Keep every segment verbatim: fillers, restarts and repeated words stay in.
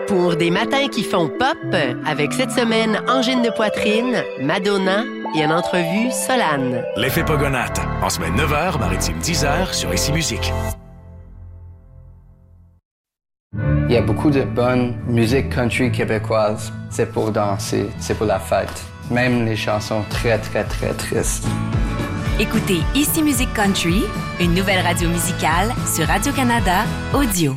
Pour des matins qui font pop, avec cette semaine Angine de poitrine, Madonna et en entrevue Solane. L'effet Pogonate, en semaine neuf heures, maritime dix heures sur Ici Musique. Il y a beaucoup de bonne musique country québécoise. C'est pour danser, c'est pour la fête. Même les chansons très, très, très tristes. Écoutez Ici Musique Country, une nouvelle radio musicale sur Radio-Canada Audio.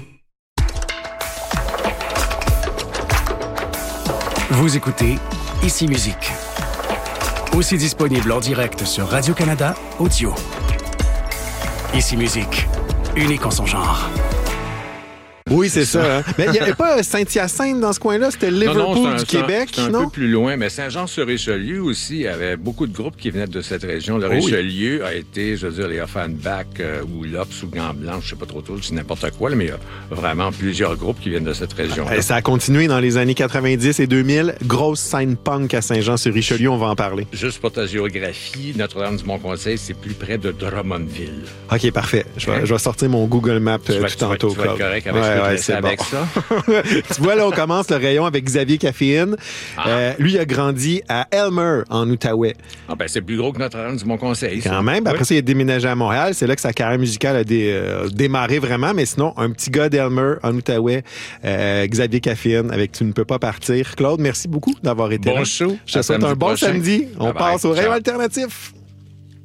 Vous écoutez Ici Musique. Aussi disponible en direct sur Radio-Canada Audio. Ici Musique, unique en son genre. Oui, c'est ça. Hein? Mais il n'y avait pas Saint-Hyacinthe dans ce coin-là, c'était Liverpool non, non, un, du Québec, c'est un, c'est non? un peu plus loin, mais Saint-Jean-sur-Richelieu aussi, il y avait beaucoup de groupes qui venaient de cette région. Le oh, Richelieu oui. a été, je veux dire, les Offenbach euh, ou Lops ou Gants Blancs, je sais pas trop trop, c'est n'importe quoi, là, mais il y a vraiment plusieurs groupes qui viennent de cette région. Et ça a continué dans les années quatre-vingt-dix et deux mille. Grosse scène punk à Saint-Jean-sur-Richelieu, on va en parler. Juste pour ta géographie, Notre-Dame-du-Mont-Conseil, c'est plus près de Drummondville. OK, parfait. Je vais, hein? je vais sortir mon Google Maps euh, vas, tout tantôt. Tu vas être correct avec, ouais, ouais, c'est avec bon. ça. Tu vois, là, on commence le rayon avec Xavier Caféine. Ah. Euh, lui, il a grandi à Elmer, en Outaouais. Ah ben, c'est plus gros que Notre-Dame-du-Mont-Conseil. Quand même. Après ouais. ça, il a déménagé à Montréal. C'est là que sa carrière musicale a dé, euh, démarré vraiment. Mais sinon, un petit gars d'Elmer, en Outaouais, euh, Xavier Caféine, avec Tu ne peux pas partir. Claude, merci beaucoup d'avoir été bon là. Show. Je te souhaite un bon prochain. samedi. On bye passe bye. au rayon Ciao. alternatif.